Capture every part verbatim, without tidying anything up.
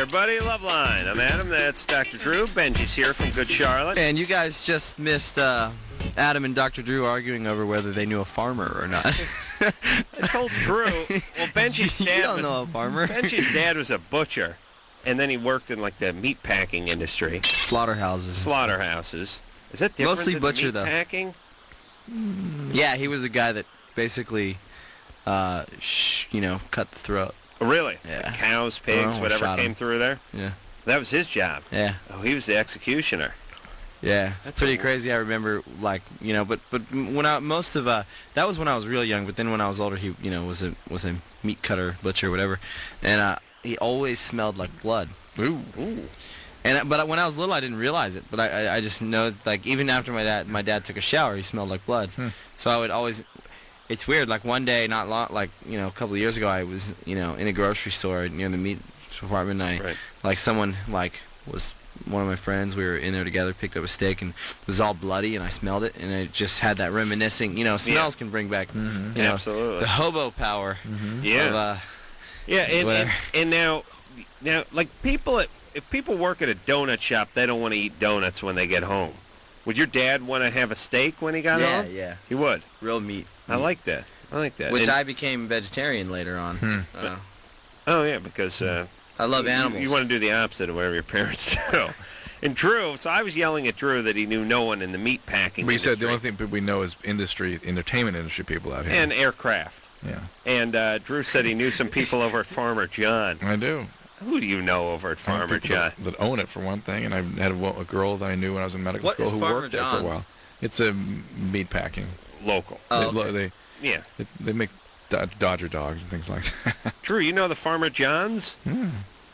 everybody. Loveline. I'm Adam. That's Doctor Drew. Benji's here from Good Charlotte. And you guys just missed uh, Adam and Doctor Drew arguing over whether they knew a farmer or not. I told Drew. Well, Benji's you dad don't was know a farmer. Benji's dad was a butcher, and then he worked in like the meat packing industry. Slaughterhouses. Slaughterhouses. Is that different Mostly than butcher, meat though. packing? Yeah, he was the guy that basically, uh, sh- you know, cut the throat. Oh, really? Yeah. The cows, pigs, Oh, whatever shot came him. through there? Yeah. That was his job. Yeah. Oh, he was the executioner. Yeah, That's that's pretty a- crazy. I remember, like, you know, but but when I most of uh, that was when I was real young. But then when I was older, he, you know, was a was a meat cutter, butcher, whatever, and uh, he always smelled like blood. Ooh. Ooh. And uh, but when I was little, I didn't realize it. But I I, I just know that, like, even after my dad my dad took a shower, he smelled like blood. Hmm. So I would always. It's weird. Like one day, not long, like you know, a couple of years ago, I was you know in a grocery store near the meat department. And I Right. like someone like was. One of my friends, we were in there together, picked up a steak, and it was all bloody, and I smelled it, and it just had that reminiscing, you know, smells can bring back, Mhm. you know, Absolutely. the hobo power Mhm. Yeah. of, uh, Yeah, and, and Whatever. and now, now, like people, at, if people work at a donut shop, they don't want to eat donuts when they get home. Would your dad want to have a steak when he got yeah, home? yeah, He would. real meat. I like that. I like that. Which And- I became vegetarian later on. Hmm. Uh, Oh yeah, because uh, I love you- animals. You, want to do the opposite of whatever your parents do. And Drew, so I was yelling at Drew that he knew no one in the meat packing But you industry said the only thing we know is industry, entertainment industry people out here. and aircraft. yeah, And uh, Drew said he knew some people over at Farmer John. I do. Who do you know over at I know Farmer people John? that, that own it for one thing, and I had a, wo- a girl that I knew when I was in medical What school is who Farmer worked there for John? a while. It's a meat packing. Local. Oh, they, okay. they, Yeah. they they make do- Dodger dogs and things like that. Drew, you know the Farmer Johns? Hmm.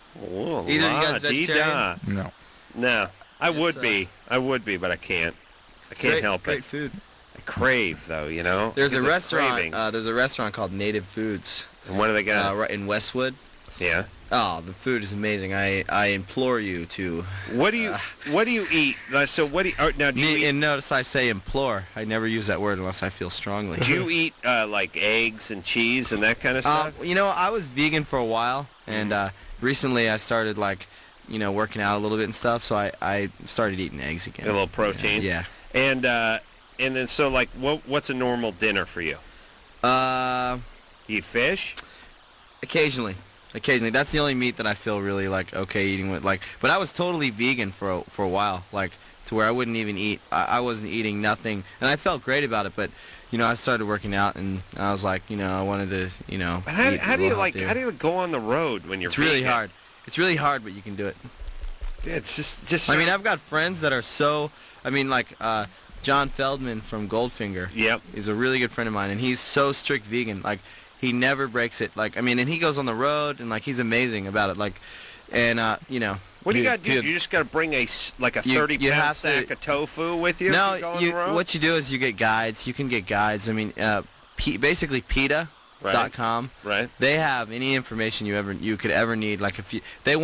Oh, Either of you guys la-dee-da. vegetarian? No. No, I It's, would uh, be. I would be, but I can't. I can't great, help great it. food. I crave, though, you know? There's I a get those restaurant. cravings. Uh, there's a restaurant called Native Foods, and what do they got? uh, right in Westwood. yeah. Oh, the food is amazing. I I implore you to. What do you What do you eat? Uh, So what do you, uh, now? Do you Ne- eat, and notice I say implore. I never use that word unless I feel strongly. do you eat uh, like eggs and cheese and that kind of Uh, stuff? you know, I was vegan for a while, and uh, recently I started like, you know, working out a little bit and stuff. So I, I started eating eggs again. A little protein. Yeah. And uh, and then so like what what's a normal dinner for you? yeah. Uh, You eat fish? occasionally, occasionally. That's the only meat that I feel really like okay eating with. Like, but I was totally vegan for a, for a while, like to where I wouldn't even eat. I, I wasn't eating nothing, and I felt great about it. But you know, I started working out, and I was like, you know, I wanted to, you know. But how, eat a how do you little like healthier. how do you go on the road when you're It's really vegan? hard. It's really hard, but you can do it. It's just just I mean, I've got friends that are so. I mean, like uh, John Feldman from Goldfinger. Yep. He's a really good friend of mine, and he's so strict vegan. Like, he never breaks it. Like, I mean, and he goes on the road, and like, he's amazing about it. Like, and uh, you know. What do you he- got to do? he- You just got to bring a s- like a You- thirty you pound have to- sack of tofu with you. if No, you go on you, the road? what you do is you get guides. You can get guides. I mean, uh, P, basically PETA dot com. Right. They have any information you ever you could ever need. Like if you they